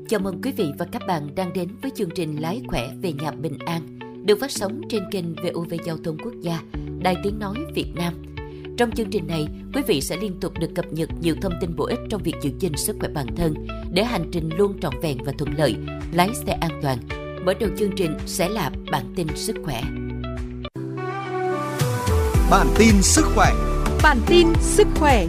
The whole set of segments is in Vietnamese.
Chào mừng quý vị và các bạn đang đến với chương trình Lái khỏe về nhà bình an, được phát sóng trên kênh VOV Giao thông Quốc gia, Đài Tiếng nói Việt Nam. Trong chương trình này, quý vị sẽ liên tục được cập nhật nhiều thông tin bổ ích trong việc giữ gìn sức khỏe bản thân để hành trình luôn trọn vẹn và thuận lợi, lái xe an toàn. Mở đầu chương trình sẽ là bản tin sức khỏe. Bản tin sức khỏe. Bản tin sức khỏe.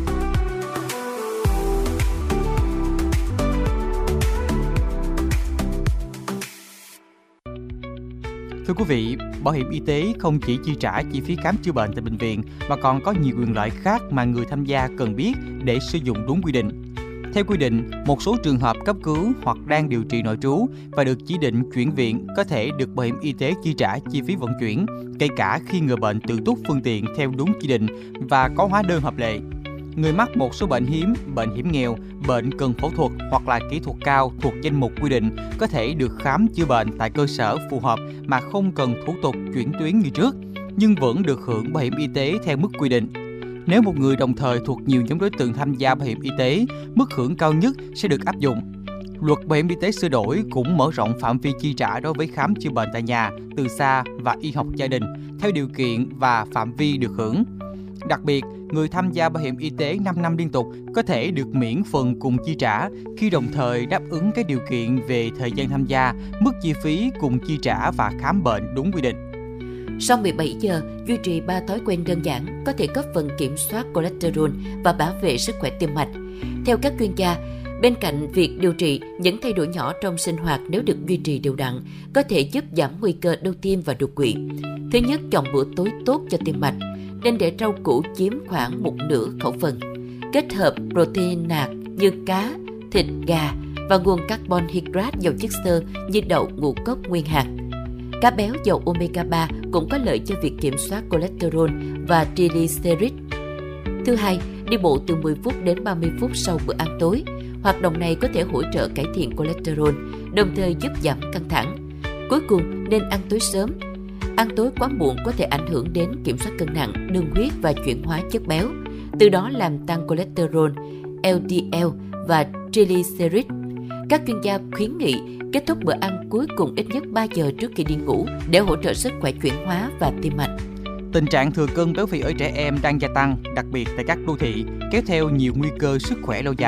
Thưa quý vị, bảo hiểm y tế không chỉ chi trả chi phí khám chữa bệnh tại bệnh viện mà còn có nhiều quyền lợi khác mà người tham gia cần biết để sử dụng đúng quy định. Theo quy định, một số trường hợp cấp cứu hoặc đang điều trị nội trú và được chỉ định chuyển viện có thể được bảo hiểm y tế chi trả chi phí vận chuyển, kể cả khi người bệnh tự túc phương tiện theo đúng chỉ định và có hóa đơn hợp lệ. Người mắc một số bệnh hiếm nghèo, bệnh cần phẫu thuật hoặc là kỹ thuật cao thuộc danh mục quy định có thể được khám chữa bệnh tại cơ sở phù hợp mà không cần thủ tục chuyển tuyến như trước, nhưng vẫn được hưởng bảo hiểm y tế theo mức quy định. Nếu một người đồng thời thuộc nhiều nhóm đối tượng tham gia bảo hiểm y tế, mức hưởng cao nhất sẽ được áp dụng. Luật bảo hiểm y tế sửa đổi cũng mở rộng phạm vi chi trả đối với khám chữa bệnh tại nhà, từ xa và y học gia đình theo điều kiện và phạm vi được hưởng. Đặc biệt, người tham gia bảo hiểm y tế 5 năm liên tục có thể được miễn phần cùng chi trả khi đồng thời đáp ứng các điều kiện về thời gian tham gia, mức chi phí cùng chi trả và khám bệnh đúng quy định. Sau 17 giờ, duy trì 3 thói quen đơn giản có thể góp phần kiểm soát cholesterol và bảo vệ sức khỏe tim mạch. Theo các chuyên gia, bên cạnh việc điều trị, những thay đổi nhỏ trong sinh hoạt nếu được duy trì đều đặn có thể giúp giảm nguy cơ đau tim và đột quỵ. Thứ nhất, chọn bữa tối tốt cho tim mạch, nên để rau củ chiếm khoảng một nửa khẩu phần. Kết hợp protein nạc như cá, thịt, gà và nguồn carbon hydrate giàu chất xơ như đậu, ngũ cốc, nguyên hạt. Cá béo giàu omega 3 cũng có lợi cho việc kiểm soát cholesterol và triglycerid. Thứ hai, đi bộ từ 10 phút đến 30 phút sau bữa ăn tối. Hoạt động này có thể hỗ trợ cải thiện cholesterol, đồng thời giúp giảm căng thẳng. Cuối cùng, nên ăn tối sớm. Ăn tối quá muộn có thể ảnh hưởng đến kiểm soát cân nặng, đường huyết và chuyển hóa chất béo, từ đó làm tăng cholesterol, LDL và triglycerid. Các chuyên gia khuyến nghị kết thúc bữa ăn cuối cùng ít nhất 3 giờ trước khi đi ngủ để hỗ trợ sức khỏe chuyển hóa và tim mạch. Tình trạng thừa cân béo phì ở trẻ em đang gia tăng, đặc biệt tại các đô thị, kéo theo nhiều nguy cơ sức khỏe lâu dài.